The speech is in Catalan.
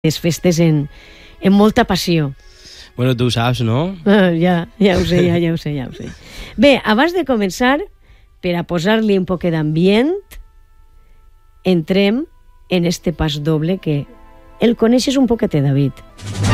les festes en molta passió. Bueno, tu ho saps, no? Ja ho sé. Bé, abans de començar, per a posar-li un poc d'ambient, entrem en este pas doble que el coneixes un poquet, David.